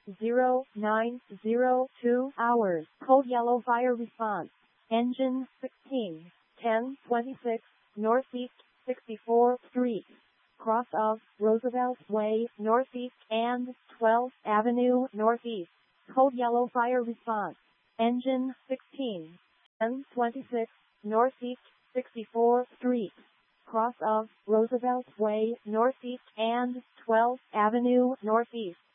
0902 hours. Code yellow fire response. Engine 16, 1026, Northeast 64th Street. Cross of Roosevelt Way Northeast and 12th Avenue Northeast. Code yellow fire response. Engine 16, 1026, Northeast 64th Street. Cross of Roosevelt Way Northeast and 12th Avenue Northeast.